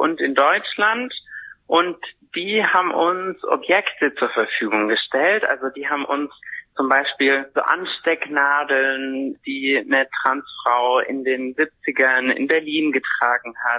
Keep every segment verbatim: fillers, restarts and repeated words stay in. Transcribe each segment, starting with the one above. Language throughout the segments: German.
und in Deutschland. Und die haben uns Objekte zur Verfügung gestellt. Also die haben uns zum Beispiel so Anstecknadeln, die eine Transfrau in den siebzigern in Berlin getragen hat.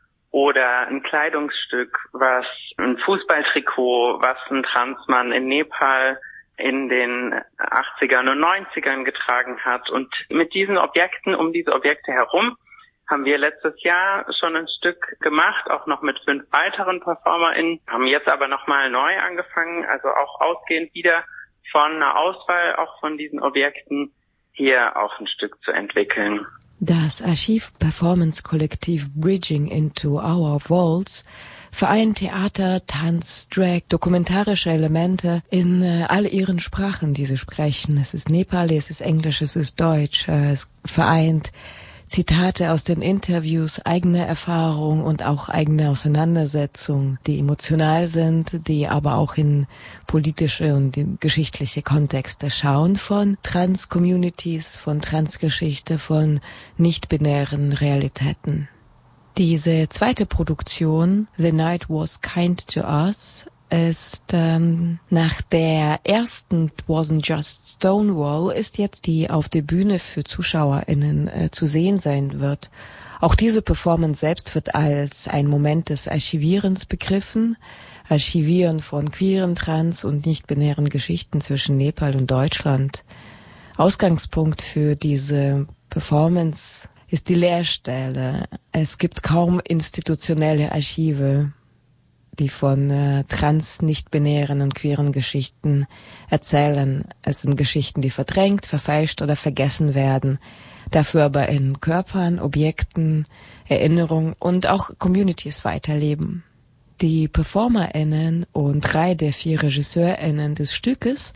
Oder ein Kleidungsstück, was ein Fußballtrikot, was ein Transmann in Nepal in den achtzigern und neunzigern getragen hat. Und mit diesen Objekten, um diese Objekte herum, haben wir letztes Jahr schon ein Stück gemacht, auch noch mit fünf weiteren PerformerInnen, haben jetzt aber nochmal neu angefangen, also auch ausgehend wieder von einer Auswahl auch von diesen Objekten hier auch ein Stück zu entwickeln. Das Archiv-Performance-Kollektiv Bridging into Our Vaults vereint Theater, Tanz, Drag, dokumentarische Elemente in äh, all ihren Sprachen, die sie sprechen. Es ist Nepali, es ist Englisch, es ist Deutsch. Äh, es vereint Zitate aus den Interviews, eigene Erfahrung und auch eigene Auseinandersetzungen, die emotional sind, die aber auch in politische und in geschichtliche Kontexte schauen, von Trans-Communities, von Transgeschichte, von nicht-binären Realitäten. Diese zweite Produktion, The Night Was Kind to Us, ist ähm, nach der ersten It Wasn't Just Stonewall ist jetzt die auf der Bühne für ZuschauerInnen äh, zu sehen sein wird. Auch diese Performance selbst wird als ein Moment des Archivierens begriffen. Archivieren von queeren, trans- und nicht-binären Geschichten zwischen Nepal und Deutschland. Ausgangspunkt für diese Performance ist die Leerstelle. Es gibt kaum institutionelle Archive, die von äh, trans-, nicht-binären und queeren Geschichten erzählen. Es sind Geschichten, die verdrängt, verfälscht oder vergessen werden, dafür aber in Körpern, Objekten, Erinnerungen und auch Communities weiterleben. Die PerformerInnen und drei der vier RegisseurInnen des Stückes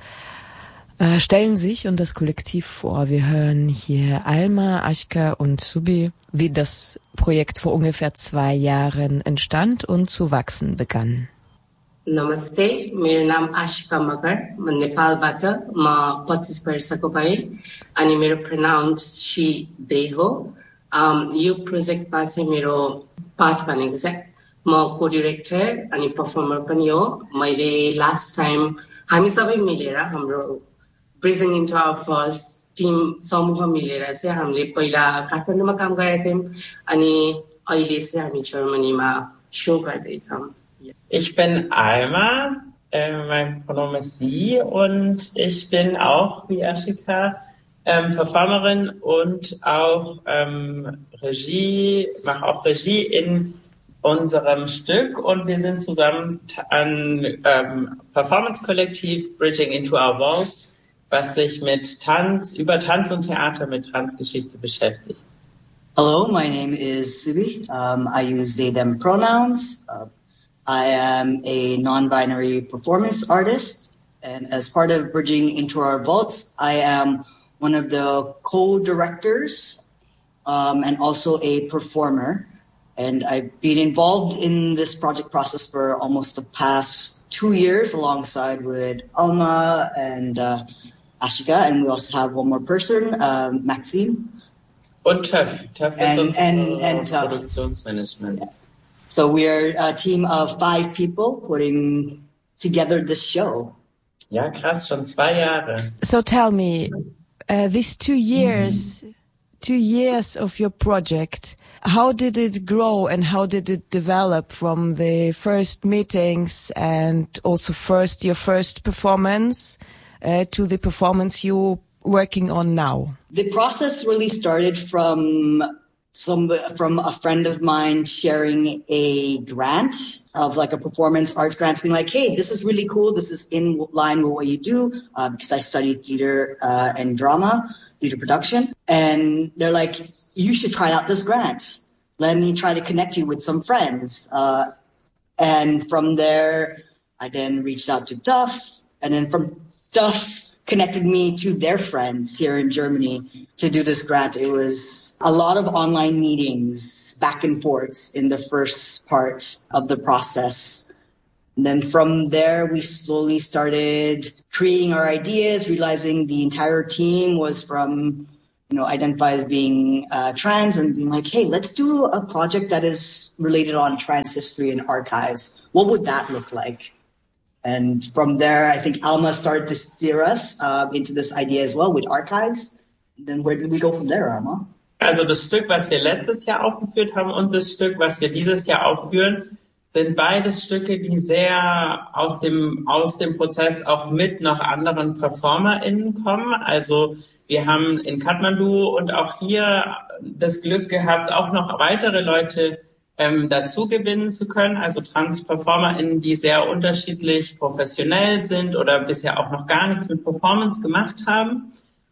äh, stellen sich und das Kollektiv vor. Wir hören hier Alma, Ashka und Subi, wie das Projekt vor ungefähr zwei Jahren entstand und zu wachsen begann. Namaste, मेरो नाम आशिका मगर, म नेपालबाट, म पच्चीस वर्षको भए अनि मेरो प्रोनाउन्स शी दे हो। यो प्रोजेक्टमा चाहिँ मेरो पार्ट भनेको चाहिँ म को-डाइरेक्टर अनि परफर्मर पनि हो। मैले लास्ट टाइम हामी सबै मिलेर हाम्रो bridging into our falls Tim समूह मिलेर चाहिँ हामीले पहिला काठमाडौँमा काम गरेका थियौं अनि अहिले चाहिँ हामी जर्मनीमा शो गर्दैछौं। Ich bin Alma, äh, mein Pronomen ist sie und ich bin auch wie Ashika ähm, Performerin und auch ähm, Regie, mache auch Regie in unserem Stück und wir sind zusammen an ähm, Performance-Kollektiv Bridging into Our Vaults, was sich mit Tanz, über Tanz und Theater mit Transgeschichte beschäftigt. Hello, my name is Subi. Um, I use they, them pronouns. Uh, I am a non-binary performance artist, and as part of Bridging into Our Vaults, I am one of the co-directors um, and also a performer. And I've been involved in this project process for almost the past two years alongside with Alma and uh, Ashika, and we also have one more person, um, Maxine. Und Töff. Töff ist and, unser and, and Produktionsmanagement. Yeah. So we are a team of five people putting together this show. Ja, krass, schon zwei Jahre. So tell me, uh, these two years, mm. two years of your project, how did it grow and how did it develop from the first meetings and also first your first performance uh, to the performance you're working on now? The process really started from some from a friend of mine sharing a grant of like a performance arts grant, being like, hey, this is really cool. This is in line with what you do, uh, because I studied theater uh, and drama, theater production. And they're like, you should try out this grant. Let me try to connect you with some friends. Uh, and from there, I then reached out to Duff. And then from Duff connected me to their friends here in Germany to do this grant. It was a lot of online meetings, back and forths in the first part of the process. And then from there, we slowly started creating our ideas, realizing the entire team was from you know, identify as being uh, trans and being like, hey, let's do a project that is related on trans history and archives. What would that look like? And from there, I think Alma started to steer us uh, into this idea as well with archives. Then where did we go from there, Alma? Also das Stück, was wir letztes Jahr aufgeführt haben und das Stück, was wir dieses Jahr aufführen, sind beides Stücke, die sehr aus dem, aus dem Prozess auch mit noch anderen PerformerInnen kommen. Also wir haben in Kathmandu und auch hier das Glück gehabt, auch noch weitere Leute ähm, dazu gewinnen zu können. Also Trans-PerformerInnen, die sehr unterschiedlich professionell sind oder bisher auch noch gar nichts mit Performance gemacht haben.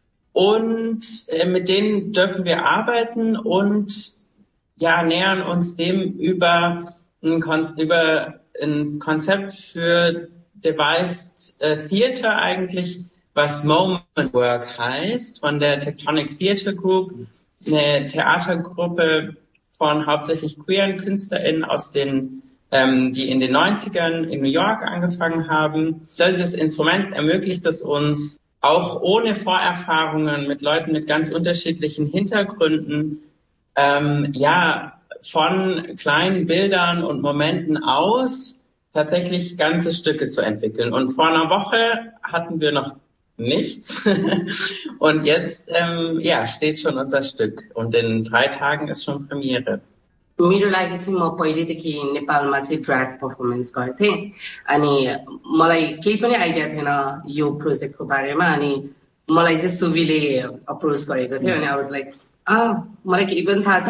Und äh, mit denen dürfen wir arbeiten und ja nähern uns dem über ein, Kon- über ein Konzept für Devised äh, Theater eigentlich, was Moment Work heißt, von der Tectonic Theater Group, eine Theatergruppe von hauptsächlich queeren KünstlerInnen aus den, ähm, die in den neunzigern in New York angefangen haben. Dieses Instrument ermöglicht es uns, auch ohne Vorerfahrungen mit Leuten mit ganz unterschiedlichen Hintergründen, ähm, ja, von kleinen Bildern und Momenten aus tatsächlich ganze Stücke zu entwickeln. Und vor einer Woche hatten wir noch nichts. Und jetzt, ähm, ja, steht schon unser Stück. Und in drei Tagen ist schon Premiere. मेरो लागि चाहिँ म पहिलेदेखि नेपालमा चाहिँ drag performance गर्थेँ अनि मलाई केही पनि आइडिया थिएन यो प्रोजेक्टको बारेमा अनि मलाई चाहिँ सुविले अप्रोच गरेको थियो अनि आई वाज लाइक आ मलाई केही पनि थाहा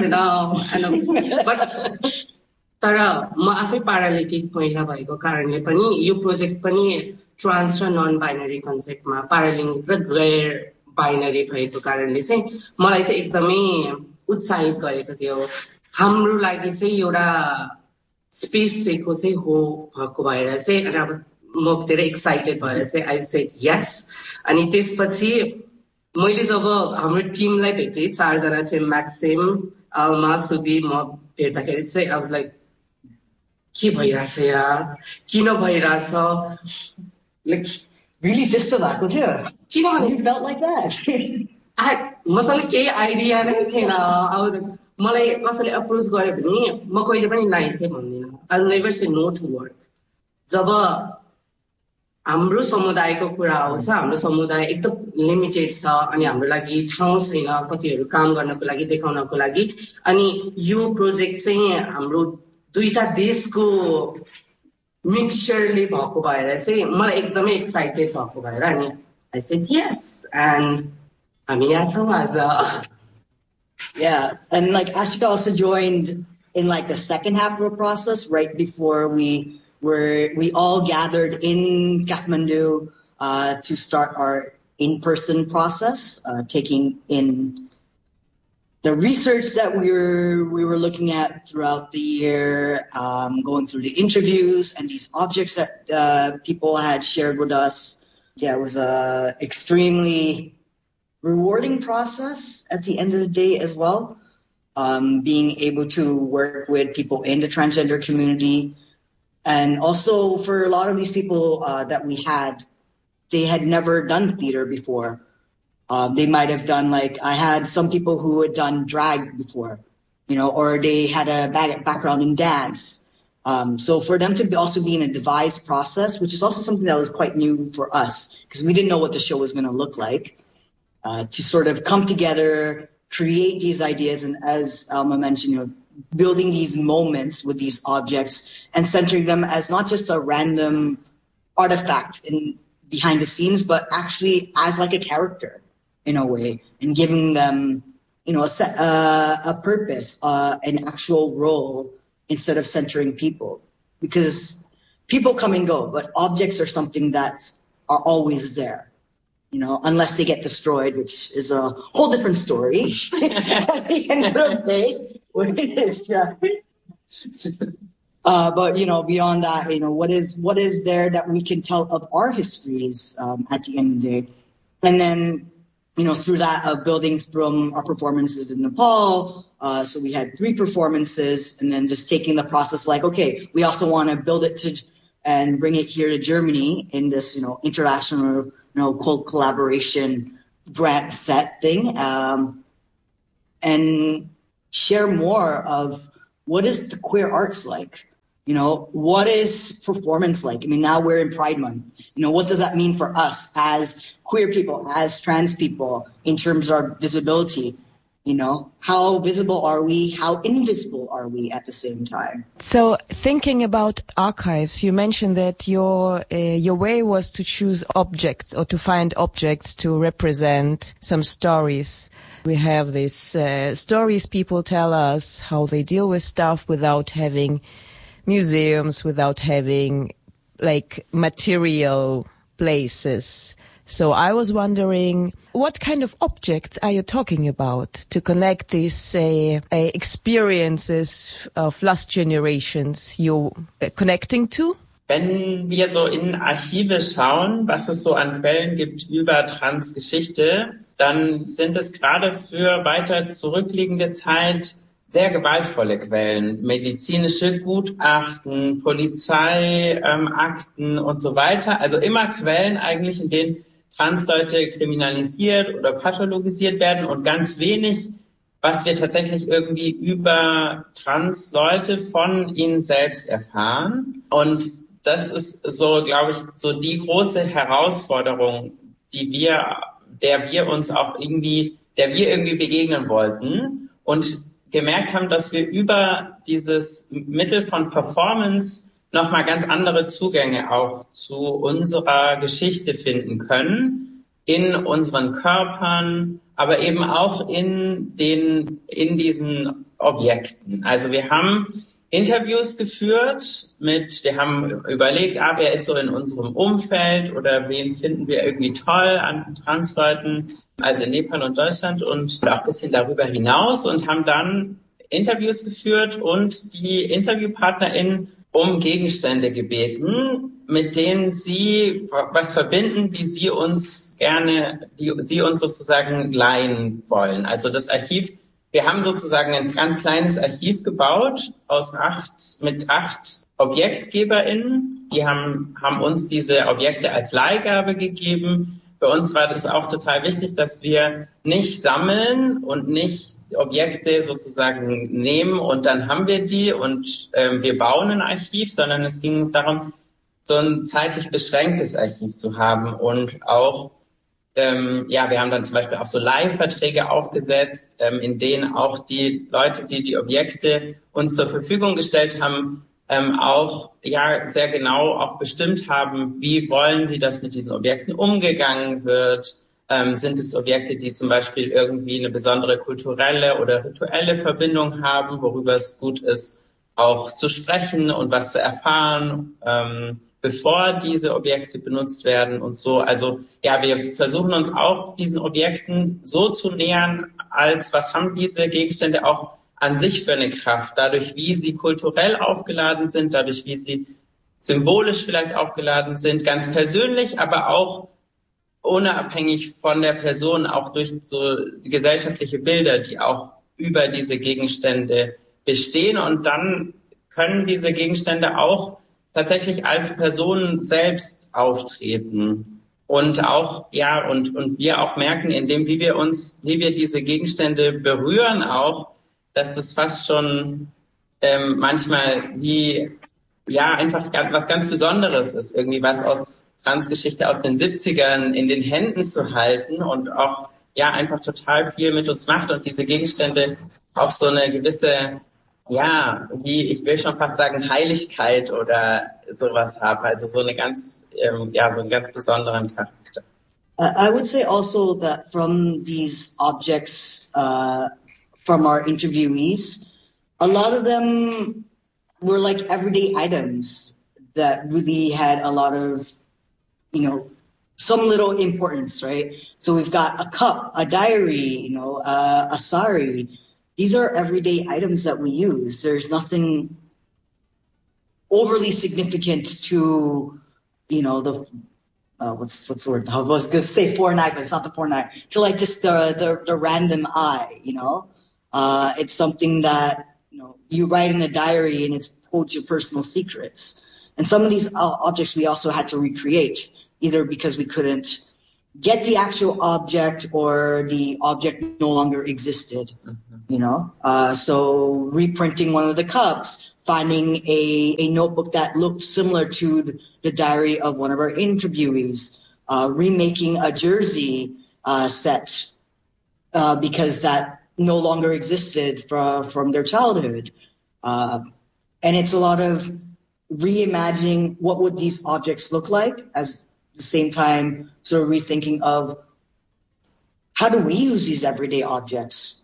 छैन बट तर म आफै प्यारालिटिक महिला भएको कारणले पनि यो प्रोजेक्ट पनि ट्रान्स र नन बाइनरी कन्सेप्टमा प्यारालिङ्गिक र गैर बाइनरी भएको कारणले चाहिँ मलाई चाहिँ एकदमै उत्साहित गरेको थियो हाम्रो लागि चाहिँ एउटा स्पेस दिएको चाहिँ हो भएको भएर चाहिँ अनि अब म धेरै एक्साइटेड भएर चाहिँ आई सेड यस अनि त्यसपछि मैले जब हाम्रो टिमलाई भेटेँ चारजना चाहिँ म्याक्सिम आल्मा सुबी म भेट्दाखेरि चाहिँ आई वाज लाइक के भइरहेछ यार किन भइरहेछ लाइक Really त्यस्तो भएको थियो किनभने You felt like that? मसँग केही आइडिया नै थिएन अब मलाई कसैले अप्रोच गर्यो भने म कहिले पनि नाइ चाहिँ भन्दिनँ आई विल नेभर से नो टु वर्क जब हाम्रो समुदायको कुरा आउँछ हाम्रो समुदाय एकदम लिमिटेड छ अनि हाम्रो लागि ठाउँ छैन कतिहरू काम गर्नको लागि देखाउनको लागि अनि यो प्रोजेक्ट चाहिँ हाम्रो दुईटा देशको मिक्सचरले भएको भएर चाहिँ मलाई एकदमै एक्साइटेड भएको भएर अनि आई सेड यस एन्ड हामी यहाँ छौँ आज Yeah, and like Ashika also joined in like the second half of the process, right before we were we all gathered in Kathmandu uh, to start our in-person process, uh, taking in the research that we were we were looking at throughout the year, um, going through the interviews and these objects that uh, people had shared with us. Yeah, it was a extremely rewarding process at the end of the day as well. Um, being able to work with people in the transgender community. And also for a lot of these people uh, that we had, they had never done theater before. Um, they might have done like, I had some people who had done drag before, you know, or they had a back- background in dance. Um, so for them to be also be in a devised process, which is also something that was quite new for us, because we didn't know what the show was going to look like. Uh, to sort of come together, create these ideas, and as Alma mentioned, you know, building these moments with these objects and centering them as not just a random artifact in behind the scenes, but actually as like a character in a way, and giving them, you know, a, set, uh, a purpose, uh, an actual role instead of centering people. Because people come and go, but objects are something that are always there. You know, unless they get destroyed, which is a whole different story. At the end of the day, what it is, yeah. Uh, but you know, beyond that, you know, what is what is there that we can tell of our histories um, at the end of the day, and then, you know, through that, uh, building from our performances in Nepal. Uh, so we had three performances, and then just taking the process, like, okay, we also want to build it to and bring it here to Germany in this, you know, international, you know, collaboration grant set thing, um, and share more of what is the queer arts like? You know, what is performance like? I mean, now we're in Pride Month. You know, what does that mean for us as queer people, as trans people, in terms of our visibility? You know, how visible are we? How invisible are we at the same time? So, thinking about archives, you mentioned that your uh, your way was to choose objects or to find objects to represent some stories. We have these uh, stories people tell us how they deal with stuff without having museums, without having like material places. So I was wondering, what kind of objects are you talking about to connect these uh, uh, experiences of lost generations you uh, connecting to? Wenn wir so in Archive schauen, was es so an Quellen gibt über Transgeschichte, dann sind es gerade für weiter zurückliegende Zeit sehr gewaltvolle Quellen, medizinische Gutachten, Polizeiakten ähm, und so weiter. Also immer Quellen eigentlich, in denen Transleute kriminalisiert oder pathologisiert werden und ganz wenig, was wir tatsächlich irgendwie über Transleute von ihnen selbst erfahren. Und das ist so, glaube ich, so die große Herausforderung, die wir, der wir uns auch irgendwie, der wir irgendwie begegnen wollten und gemerkt haben, dass wir über dieses Mittel von Performance nochmal ganz andere Zugänge auch zu unserer Geschichte finden können, in unseren Körpern, aber eben auch in den, in diesen Objekten. Also wir haben Interviews geführt mit, wir haben überlegt, ah, wer ist so in unserem Umfeld oder wen finden wir irgendwie toll an Transleuten, also in Nepal und Deutschland und auch ein bisschen darüber hinaus und haben dann Interviews geführt und die InterviewpartnerInnen um Gegenstände gebeten, mit denen sie was verbinden, die sie uns gerne, die sie uns sozusagen leihen wollen. Also das Archiv, wir haben sozusagen ein ganz kleines Archiv gebaut aus acht, mit acht ObjektgeberInnen. Die haben, haben uns diese Objekte als Leihgabe gegeben. Für uns war das auch total wichtig, dass wir nicht sammeln und nicht Objekte sozusagen nehmen und dann haben wir die und ähm, wir bauen ein Archiv, sondern es ging uns darum, so ein zeitlich beschränktes Archiv zu haben und auch, ähm, ja, wir haben dann zum Beispiel auch so Leihverträge aufgesetzt, ähm, in denen auch die Leute, die die Objekte uns zur Verfügung gestellt haben, ähm, auch ja sehr genau auch bestimmt haben, wie wollen sie, dass mit diesen Objekten umgegangen wird. Ähm, sind es Objekte, die zum Beispiel irgendwie eine besondere kulturelle oder rituelle Verbindung haben, worüber es gut ist, auch zu sprechen und was zu erfahren, ähm, bevor diese Objekte benutzt werden und so. Also ja, wir versuchen uns auch diesen Objekten so zu nähern, als was haben diese Gegenstände auch an sich für eine Kraft, dadurch, wie sie kulturell aufgeladen sind, dadurch, wie sie symbolisch vielleicht aufgeladen sind, ganz persönlich, aber auch unabhängig von der Person, auch durch so gesellschaftliche Bilder, die auch über diese Gegenstände bestehen. Und dann können diese Gegenstände auch tatsächlich als Personen selbst auftreten. Und auch, ja, und, und wir auch merken, indem, wie wir uns, wie wir diese Gegenstände berühren auch, dass das fast schon ähm, manchmal wie, ja, einfach was ganz Besonderes ist, irgendwie was aus Transgeschichte aus den siebzigern in den Händen zu halten und auch, ja, einfach total viel mit uns macht und diese Gegenstände auch so eine gewisse, ja, wie, ich will schon fast sagen, Heiligkeit oder sowas haben, also so eine ganz, ähm, ja, so einen ganz besonderen Charakter. Uh, I would say also that from these objects, uh, from our interviewees, a lot of them were like everyday items that really had a lot of, you know, some little importance, right? So we've got a cup, a diary, you know, uh, a sari. These are everyday items that we use. There's nothing overly significant to, you know, the, uh, what's, what's the word? I was going to say foreign eye, but it's not the foreign eye. To like just the, the, the random eye, you know? Uh, it's something that, you know, you write in a diary and it holds your personal secrets. And some of these uh, objects we also had to recreate, either because we couldn't get the actual object or the object no longer existed, mm-hmm. you know? Uh, so reprinting one of the cups, finding a, a notebook that looked similar to the, the diary of one of our interviewees, uh, remaking a jersey uh, set uh, because that no longer existed from, from their childhood. Uh, and it's a lot of reimagining what would these objects look like, as the same time sort of rethinking of how do we use these everyday objects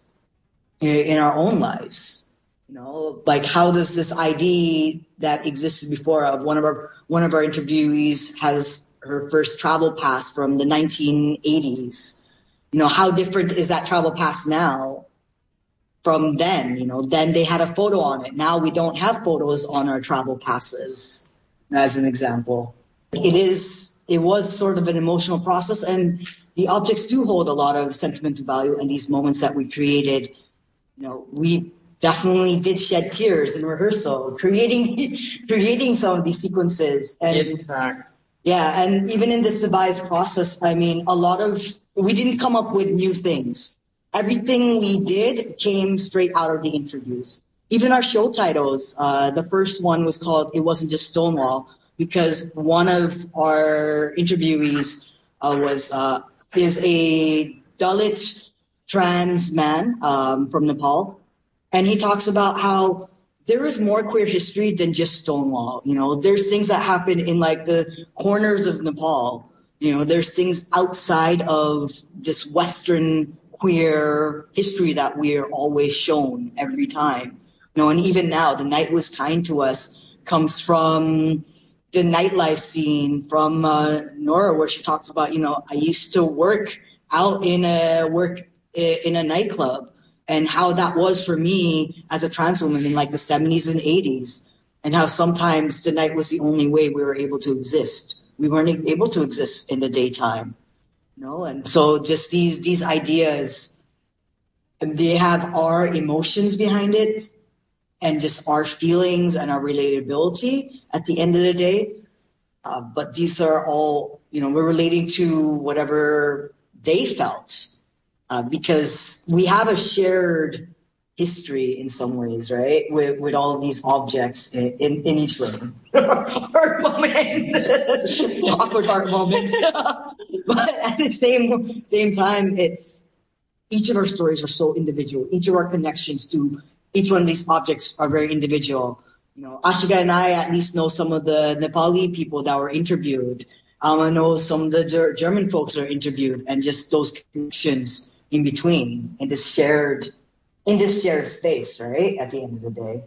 in our own lives? You know, like how does this I D that existed before of one of our one of our interviewees has her first travel pass from the nineteen eighties. You know, how different is that travel pass now from then? You know, then they had a photo on it. Now we don't have photos on our travel passes, as an example. It is, it was sort of an emotional process, and the objects do hold a lot of sentimental value, and these moments that we created, you know, we definitely did shed tears in rehearsal, creating, creating some of these sequences. And yeah, and even in this devised process, I mean, a lot of, we didn't come up with new things. Everything we did came straight out of the interviews. Even our show titles, uh, the first one was called It Wasn't Just Stonewall, because one of our interviewees uh, was uh, is a Dalit trans man um, from Nepal, and he talks about how there is more queer history than just Stonewall. You know, there's things that happen in like the corners of Nepal. You know, there's things outside of this Western queer history that we're always shown every time. You know, and even now, The Night Was Kind to Us comes from the nightlife scene from uh, Nora, where she talks about, you know, I used to work out in a work in a nightclub, and how that was for me as a trans woman in like the seventies and eighties, and how sometimes the night was the only way we were able to exist. We weren't able to exist in the daytime, you know, and so just these these ideas, they have our emotions behind it, and just our feelings and our relatability at the end of the day. Uh, but these are all, you know, we're relating to whatever they felt, uh, because we have a shared history in some ways, right? With, with all of these objects in, in, in each room. Heart moment. Awkward heart moment. But at the same, same time, it's, each of our stories are so individual. Each of our connections to each one of these objects are very individual. You know, Ashika and I at least know some of the Nepali people that were interviewed. Um, I know some of the Ger- German folks are interviewed, and just those connections in between, in this shared, in this shared space, right? At the end of the day.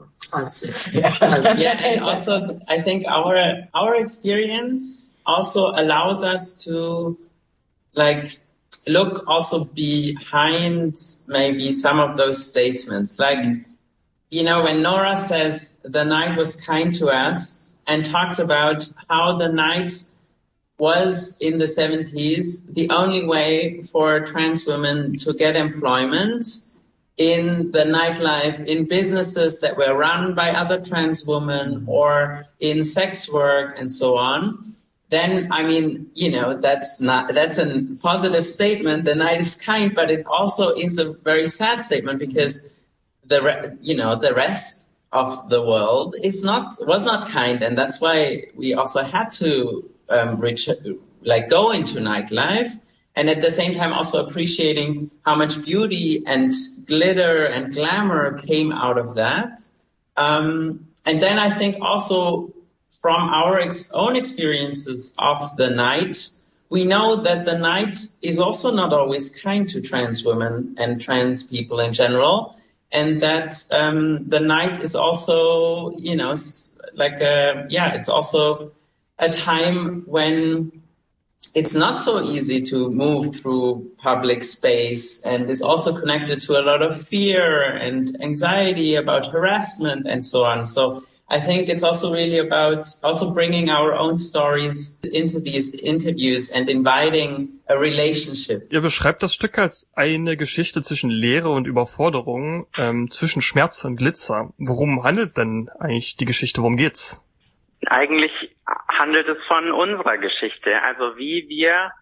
Yeah, yeah, and also I think our our experience also allows us to like look also behind maybe some of those statements. Like, you know, when Nora says the night was kind to us and talks about how the night was in the seventies the only way for trans women to get employment in the nightlife, in businesses that were run by other trans women, or in sex work and so on, then, I mean, you know, that's not, that's a positive statement. The night is kind, but it also is a very sad statement, because the, re- you know, the rest of the world is not, was not kind. And that's why we also had to, um, reach, like go into nightlife. And at the same time, also appreciating how much beauty and glitter and glamour came out of that. Um, and then I think also from our ex- own experiences of the night, we know that the night is also not always kind to trans women and trans people in general. And that um, the night is also, you know, like, a, yeah, it's also a time when it's not so easy to move through public space, and is also connected to a lot of fear and anxiety about harassment and so on. So I think it's also really about also bringing our own stories into these interviews and inviting a relationship. Ihr beschreibt das Stück als eine Geschichte zwischen Leere und Überforderung, ähm, zwischen Schmerz und Glitzer. Worum handelt denn eigentlich die Geschichte? Worum geht's? Eigentlich handelt es von unserer Geschichte, also wie wir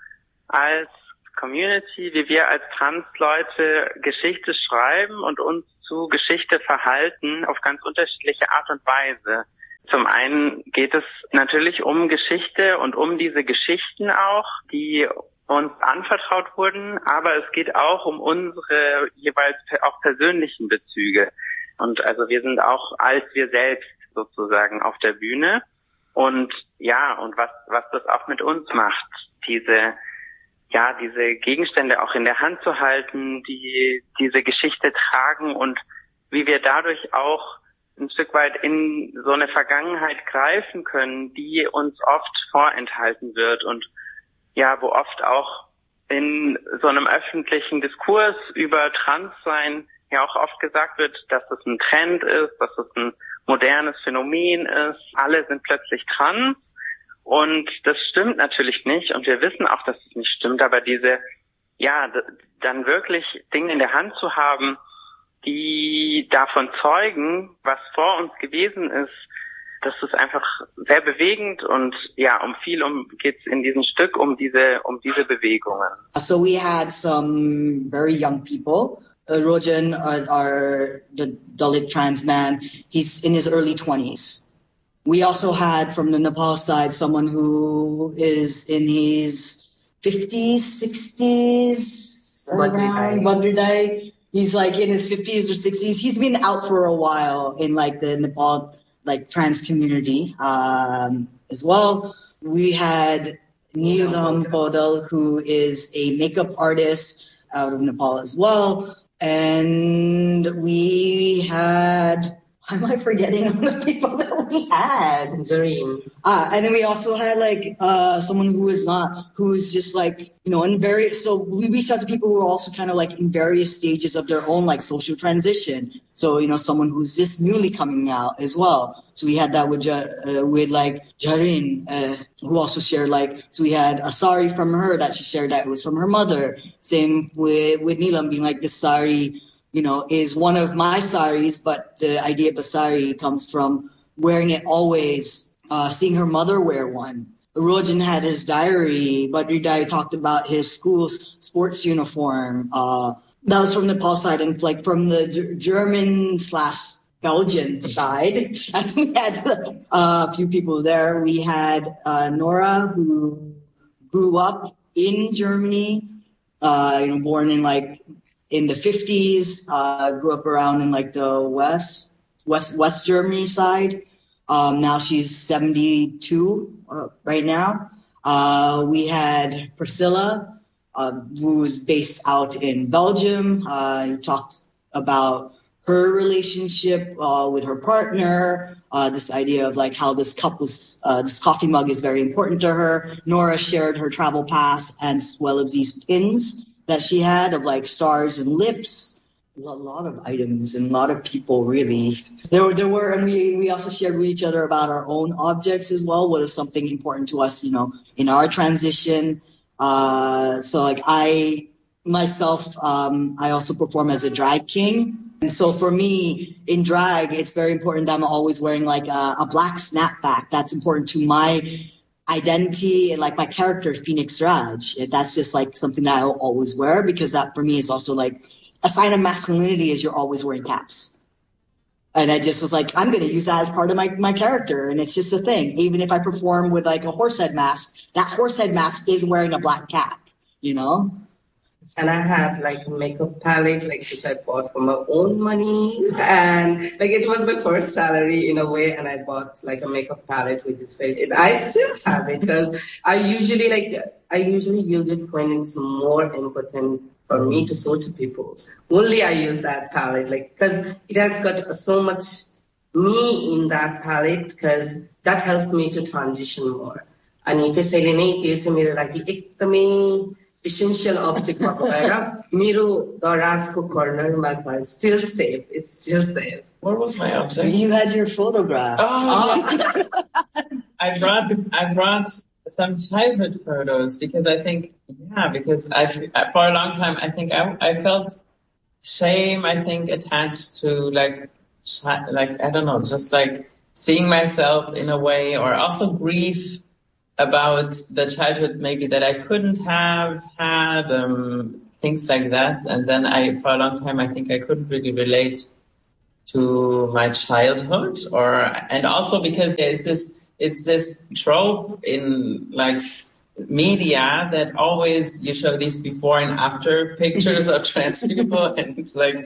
als Community, wie wir als Trans-Leute Geschichte schreiben und uns zu Geschichte verhalten auf ganz unterschiedliche Art und Weise. Zum einen geht es natürlich um Geschichte und um diese Geschichten auch, die uns anvertraut wurden, aber es geht auch um unsere jeweils auch persönlichen Bezüge. Und also wir sind auch als wir selbst sozusagen auf der Bühne. Und ja, und was was das auch mit uns macht, diese ja, diese Gegenstände auch in der Hand zu halten, die diese Geschichte tragen und wie wir dadurch auch ein Stück weit in so eine Vergangenheit greifen können, die uns oft vorenthalten wird und ja, wo oft auch in so einem öffentlichen Diskurs über Transsein ja auch oft gesagt wird, dass es ein Trend ist, dass es ein modernes Phänomen ist. Alle sind plötzlich trans und das stimmt natürlich nicht und wir wissen auch, dass es nicht stimmt, aber diese, ja, d- dann wirklich Dinge in der Hand zu haben, die davon zeugen, was vor uns gewesen ist, das ist einfach sehr bewegend und ja, um viel um geht's in diesem Stück um diese um diese Bewegungen. So we had some very young people. Uh, Rojan, uh, our the Dalit trans man, he's in his early twenties. We also had from the Nepal side someone who is in his fifties, sixties. Badridai. He's like in his fifties or sixties. He's been out for a while in like the Nepal like trans community um, as well. We had Neelam Podal, who is a makeup artist out of Nepal as well. And we had, why am I forgetting all the people that we had? Zareen. Ah, and then we also had like uh someone who is not, who's just like, you know, in various, so we reached out to people who are also kind of like in various stages of their own like social transition. So, you know, someone who's just newly coming out as well. So we had that with, uh, with like Jareen, uh, who also shared like, so we had a sari from her that she shared that it was from her mother. Same with, with Neelam being like, this sari, you know, is one of my saris, but the idea of the sari comes from wearing it always, uh, seeing her mother wear one. Rojan had his diary, Badridai talked about his school's sports uniform. Uh, that was from the Nepal side, and like from the G- German slash Belgian side, as we had uh, a few people there. We had uh, Nora, who grew up in Germany, uh, you know, born in like in the fifties, uh, grew up around in like the west, west, West Germany side. Um, now she's seventy-two uh, right now. Uh, we had Priscilla, uh, who was based out in Belgium. Uh, who talked about her relationship uh, with her partner, uh, this idea of like how this cup was, uh, this coffee mug is very important to her. Nora shared her travel pass as well as these pins that she had of like stars and lips. A lot of items and a lot of people, really. There were, there were, and we, we also shared with each other about our own objects as well. What is something important to us, you know, in our transition. Uh, so like I, myself, um, I also perform as a drag king. And so for me in drag, it's very important that I'm always wearing like a, a black snapback. That's important to my identity and like my character, Phoenix Raj. That's just like something that I always wear because that for me is also like, a sign of masculinity is you're always wearing caps. And I just was like, I'm going to use that as part of my, my character. And it's just a thing. Even if I perform with like a horse head mask, that horse head mask is wearing a black cap, you know? And I had like a makeup palette, like which I bought for my own money. And like it was my first salary in a way. And I bought like a makeup palette, which is very, I still have it because I usually like, I usually use it when it's more important for me to show to people. Only I use that palette, like, because it has got so much me in that palette, because that helps me to transition more. अनि त्यसैले नै त्यो चाहिँ मेरो लागि एकदमै essential object भएको भएर मेरो दराजको कर्नरमा छ still safe. It's still safe. What was my object? You had your photograph. Oh, yes. I brought I brought some childhood photos because I think yeah because I for a long time I think I I felt shame I think attached to like like I don't know just like seeing myself in a way or also grief about the childhood maybe that I couldn't have had, um, things like that. And then I, for a long time, I think I couldn't really relate to my childhood, or, and also because there's this, it's this trope in like media that always you show these before and after pictures of trans people, and it's like,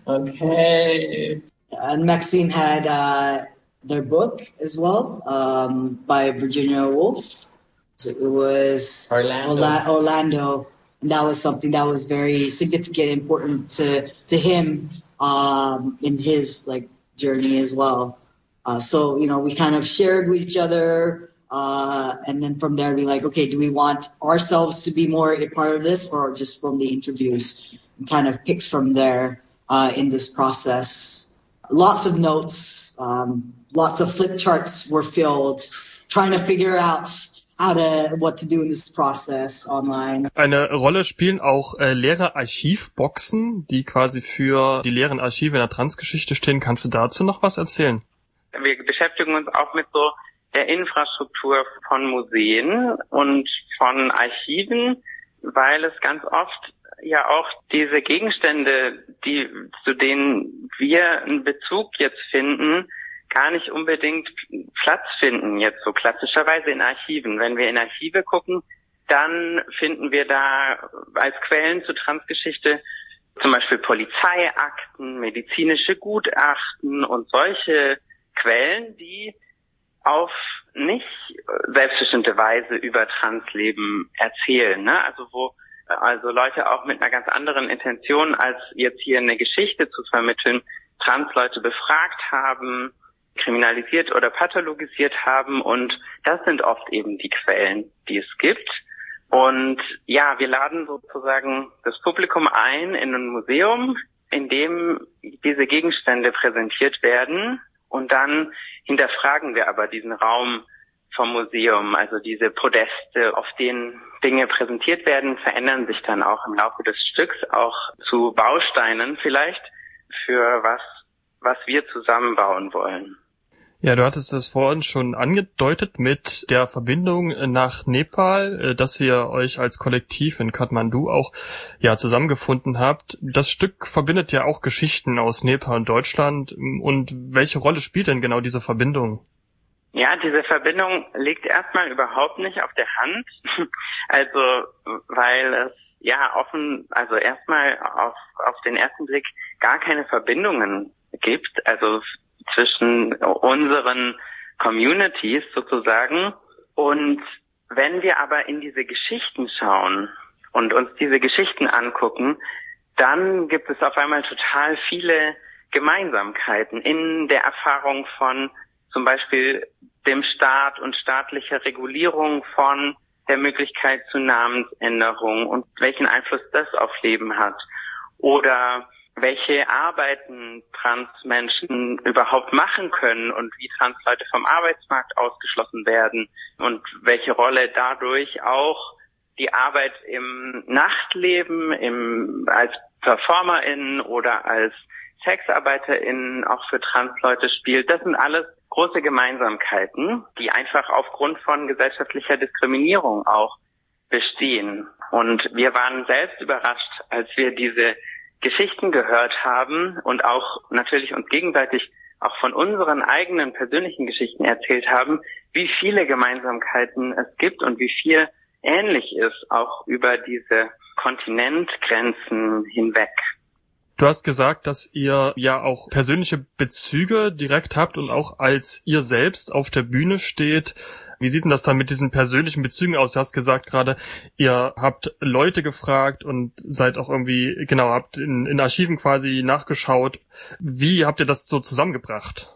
okay. And Maxine had uh, their book as well, um, by Virginia Woolf. So it was Orlando. Orla- Orlando, and that was something that was very significant, important to to him um, in his like journey as well. Uh, so you know, we kind of shared with each other, uh, and then from there, we like, okay, do we want ourselves to be more a part of this, or just from the interviews? And kind of picked from there uh, in this process. Lots of notes, um, lots of flip charts were filled, trying to figure out how to, what to do in this process online. Eine Rolle spielen auch äh, leere Archivboxen, die quasi für die leeren Archive in der Transgeschichte stehen. Kannst du dazu noch was erzählen? Wir beschäftigen uns auch mit so der Infrastruktur von Museen und von Archiven, weil es ganz oft ja auch diese Gegenstände, die, zu denen wir einen Bezug jetzt finden, gar nicht unbedingt Platz finden, jetzt so klassischerweise in Archiven. Wenn wir in Archive gucken, dann finden wir da als Quellen zur Transgeschichte zum Beispiel Polizeiakten, medizinische Gutachten und solche Quellen, die auf nicht selbstbestimmte Weise über Transleben erzählen, ne? Also wo also Leute auch mit einer ganz anderen Intention, als jetzt hier eine Geschichte zu vermitteln, Transleute befragt haben, kriminalisiert oder pathologisiert haben, und das sind oft eben die Quellen, die es gibt. Und ja, wir laden sozusagen das Publikum ein in ein Museum, in dem diese Gegenstände präsentiert werden, und dann hinterfragen wir aber diesen Raum vom Museum, also diese Podeste, auf denen Dinge präsentiert werden, verändern sich dann auch im Laufe des Stücks auch zu Bausteinen vielleicht für was, was wir zusammenbauen wollen. Ja, du hattest das vorhin schon angedeutet mit der Verbindung nach Nepal, dass ihr euch als Kollektiv in Kathmandu auch ja zusammengefunden habt. Das Stück verbindet ja auch Geschichten aus Nepal und Deutschland. Und welche Rolle spielt denn genau diese Verbindung? Ja, diese Verbindung liegt erstmal überhaupt nicht auf der Hand. Also, weil es ja offen, also erstmal auf, auf den ersten Blick gar keine Verbindungen gibt, also zwischen unseren Communities sozusagen. Und wenn wir aber in diese Geschichten schauen und uns diese Geschichten angucken, dann gibt es auf einmal total viele Gemeinsamkeiten in der Erfahrung von zum Beispiel dem Staat und staatlicher Regulierung von der Möglichkeit zu Namensänderung und welchen Einfluss das auf Leben hat. Oder welche Arbeiten Transmenschen überhaupt machen können und wie Transleute vom Arbeitsmarkt ausgeschlossen werden und welche Rolle dadurch auch die Arbeit im Nachtleben, im, als PerformerInnen oder als SexarbeiterInnen auch für Transleute spielt. Das sind alles große Gemeinsamkeiten, die einfach aufgrund von gesellschaftlicher Diskriminierung auch bestehen. Und wir waren selbst überrascht, als wir diese Geschichten gehört haben und auch natürlich uns gegenseitig auch von unseren eigenen persönlichen Geschichten erzählt haben, wie viele Gemeinsamkeiten es gibt und wie viel ähnlich ist, auch über diese Kontinentgrenzen hinweg. Du hast gesagt, dass ihr ja auch persönliche Bezüge direkt habt und auch als ihr selbst auf der Bühne steht. Wie sieht denn das dann mit diesen persönlichen Bezügen aus? Du hast gesagt gerade, ihr habt Leute gefragt und seid auch irgendwie, genau, habt in, in Archiven quasi nachgeschaut. Wie habt ihr das so zusammengebracht?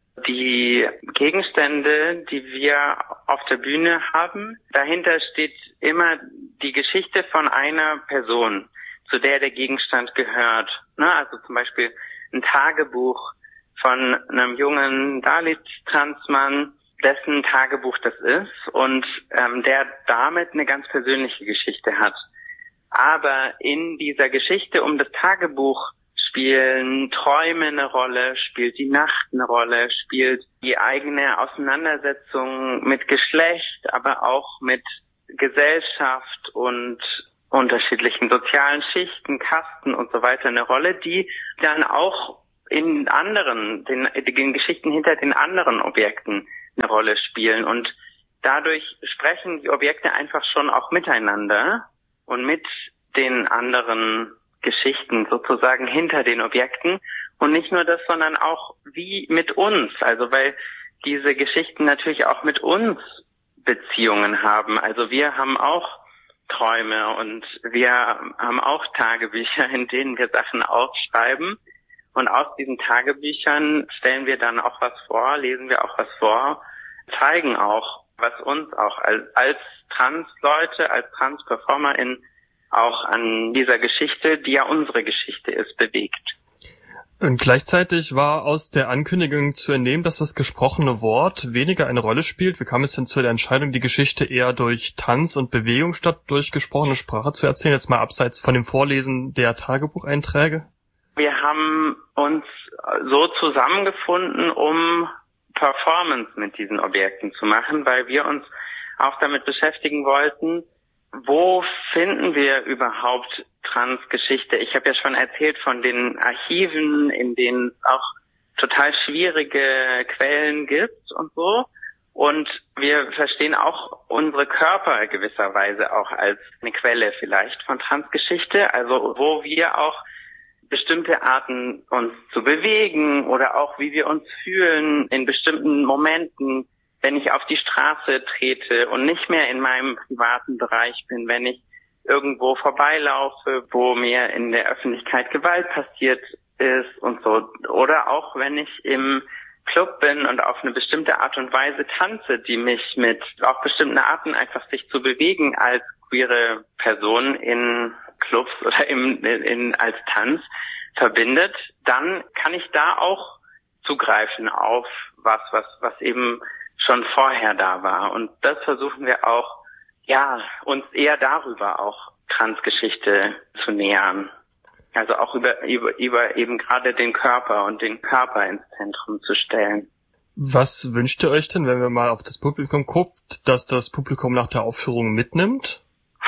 Die Gegenstände, die wir auf der Bühne haben, dahinter steht immer die Geschichte von einer Person, zu der der Gegenstand gehört. Ne? Also zum Beispiel ein Tagebuch von einem jungen Dalit-Transmann, dessen Tagebuch das ist und ähm, der damit eine ganz persönliche Geschichte hat. Aber in dieser Geschichte um das Tagebuch spielen Träume eine Rolle, spielt die Nacht eine Rolle, spielt die eigene Auseinandersetzung mit Geschlecht, aber auch mit Gesellschaft und unterschiedlichen sozialen Schichten, Kasten und so weiter eine Rolle, die dann auch in anderen, den, den Geschichten hinter den anderen Objekten eine Rolle spielen. Und dadurch sprechen die Objekte einfach schon auch miteinander und mit den anderen Geschichten sozusagen hinter den Objekten. Und nicht nur das, sondern auch wie mit uns. Also weil diese Geschichten natürlich auch mit uns Beziehungen haben. Also wir haben auch Träume und wir haben auch Tagebücher, in denen wir Sachen aufschreiben. Und aus diesen Tagebüchern stellen wir dann auch was vor, lesen wir auch was vor, zeigen auch, was uns auch als, als Trans-Leute, als Trans-PerformerInnen auch an dieser Geschichte, die ja unsere Geschichte ist, bewegt. Und gleichzeitig war aus der Ankündigung zu entnehmen, dass das gesprochene Wort weniger eine Rolle spielt. Wie kam es denn zu der Entscheidung, die Geschichte eher durch Tanz und Bewegung statt durch gesprochene Sprache zu erzählen? Jetzt mal abseits von dem Vorlesen der Tagebucheinträge. Wir haben uns so zusammengefunden, um Performance mit diesen Objekten zu machen, weil wir uns auch damit beschäftigen wollten, wo finden wir überhaupt Transgeschichte? Ich habe ja schon erzählt von den Archiven, in denen es auch total schwierige Quellen gibt und so. Und wir verstehen auch unsere Körper gewisserweise auch als eine Quelle vielleicht von Transgeschichte, also wo wir auch bestimmte Arten uns zu bewegen oder auch wie wir uns fühlen in bestimmten Momenten, wenn ich auf die Straße trete und nicht mehr in meinem privaten Bereich bin, wenn ich irgendwo vorbeilaufe, wo mir in der Öffentlichkeit Gewalt passiert ist und so. Oder auch wenn ich im Club bin und auf eine bestimmte Art und Weise tanze, die mich mit auf bestimmten Arten einfach sich zu bewegen als queere Person in Clubs oder im, in, in, als Tanz verbindet, dann kann ich da auch zugreifen auf was, was, was eben schon vorher da war. Und das versuchen wir auch, ja, uns eher darüber auch Transgeschichte zu nähern. Also auch über, über, über eben gerade den Körper und den Körper ins Zentrum zu stellen. Was wünscht ihr euch denn, wenn wir mal auf das Publikum guckt, dass das Publikum nach der Aufführung mitnimmt?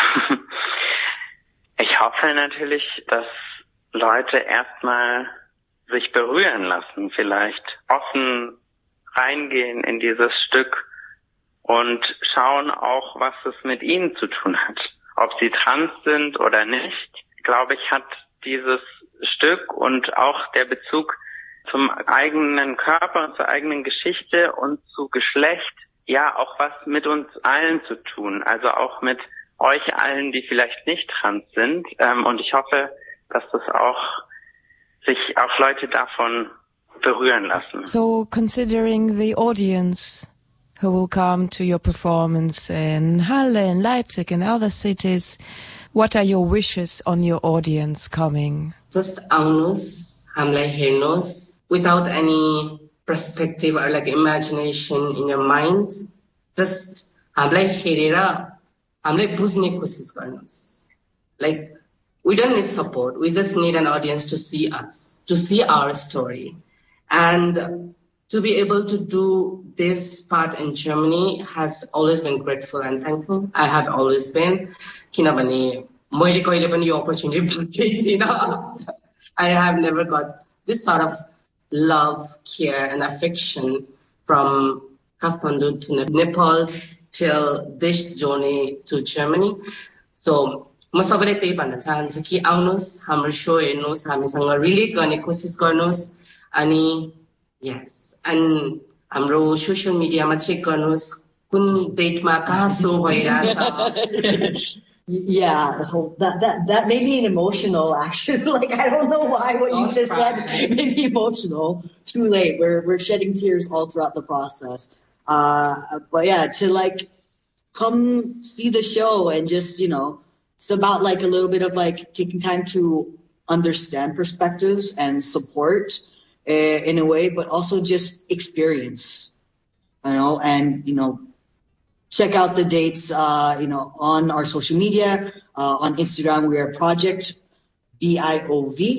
Ich hoffe natürlich, dass Leute erstmal sich berühren lassen, vielleicht offen reingehen in dieses Stück und schauen auch, was es mit ihnen zu tun hat. Ob sie trans sind oder nicht, glaube ich, hat dieses Stück und auch der Bezug zum eigenen Körper und zur eigenen Geschichte und zu Geschlecht ja auch was mit uns allen zu tun. Also auch mit euch allen, die vielleicht nicht trans sind. Und ich hoffe, dass das auch sich auch Leute davon berühren lassen. So, considering the audience who will come to your performance in Halle, in Leipzig, and other cities, what are your wishes on your audience coming? Just aunus, hamlai hernos, without any perspective or like imagination in your mind. Just hamlai herera, hamlai buzhne kosis garnos. Like, we don't need support. We just need an audience to see us, to see our story. And to be able to do this part in Germany has always been grateful and thankful. I have always been. Kinabani, मैले कहिले पनि यो opportunity पाउँदिन. I have never got this sort of love, care, and affection from Kathmandu to Nepal till this journey to Germany. So म सबैलाई त्यही भन्न चाहन्छु कि आउनुहोस् हाम्रो शो हेर्नुहोस् हामीसँग रिलेट गर्ने कोसिस गर्नुहोस् अनि यस एन्ड हाम्रो सोशल मिडियामा चेक गर्नुहोस् कुन डेटमा कहाँ शो भइरहेछ. Yeah, that that that made me emotional actually. Like I don't know why what you just said made me emotional. Too late. We're we're shedding tears all throughout the process. Uh but yeah, to like come see the show and just, you know, it's about like a little bit of like taking time to understand perspectives and support uh, in a way, but also just experience, you know, and, you know, check out the dates, uh, you know, on our social media, uh, on Instagram, we are Project B I O V,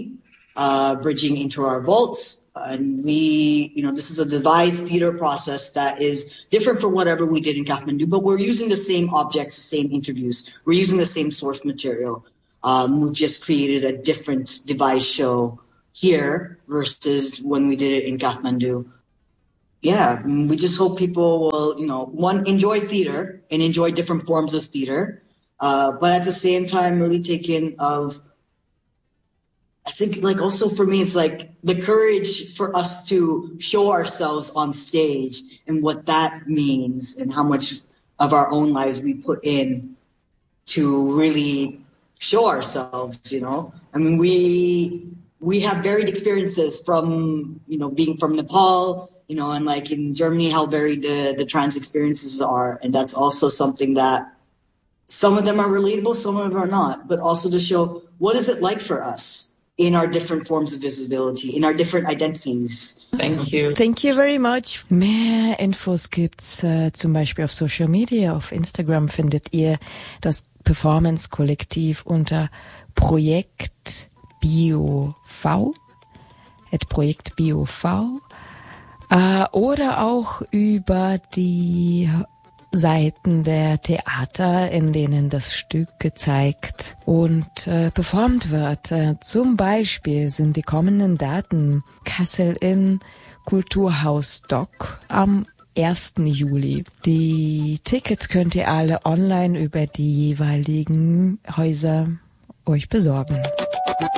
uh, bridging into our vaults. And we, you know, this is a devised theater process that is different from whatever we did in Kathmandu, but we're using the same objects, the same interviews. We're using the same source material. Um, we've just created a different devised show here versus when we did it in Kathmandu. Yeah, we just hope people will, you know, one, enjoy theater and enjoy different forms of theater, uh, but at the same time really take in of, I think, like, also for me, it's like the courage for us to show ourselves on stage and what that means and how much of our own lives we put in to really show ourselves, you know. I mean, we we have varied experiences from, you know, being from Nepal, you know, and like in Germany, how varied the, the trans experiences are. And that's also something that some of them are relatable, some of them are not, but also to show what is it like for us in our different forms of visibility, in our different identities. Thank you. Thank you very much. Mehr Infos gibt's äh, zum Beispiel auf Social Media. Auf Instagram findet ihr das Performance-Kollektiv unter Projekt BioV, at Projekt BioV, äh, oder auch über die Seiten der Theater, in denen das Stück gezeigt und äh, performt wird. Äh, zum Beispiel sind die kommenden Daten Kassel in Kulturhaus Dock am ersten Juli. Die Tickets könnt ihr alle online über die jeweiligen Häuser euch besorgen.